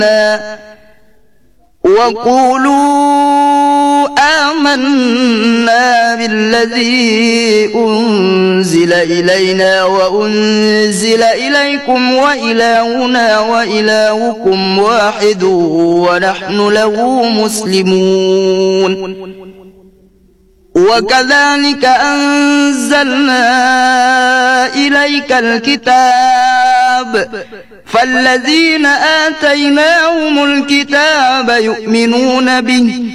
وقولوا آمنا بالذي أنزل إلينا وأنزل إليكم وإلهنا وإلهكم واحد ونحن له مسلمون. وكذلك أنزلنا إليك الكتاب فالذين آتيناهم الكتاب يؤمنون به